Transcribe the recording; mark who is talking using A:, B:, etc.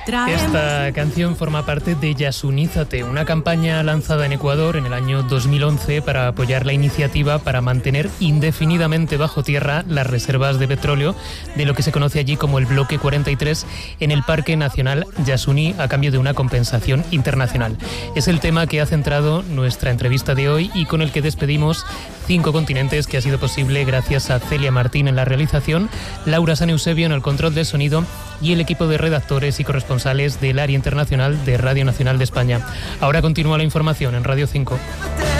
A: Esta canción forma parte de Yasunízate, una campaña lanzada en Ecuador en el año 2011 para apoyar la iniciativa para mantener indefinidamente bajo tierra las reservas de petróleo de lo que se conoce allí como el Bloque 43 en el Parque Nacional Yasuní a cambio de una compensación internacional. Es el tema que ha centrado nuestra entrevista de hoy y con el que despedimos 5 continentes, que ha sido posible gracias a Celia Martín en la realización, Laura San Eusebio en el control del sonido y el equipo de redactores y corresponsales del área internacional de Radio Nacional de España. Ahora continúa la información en Radio 5.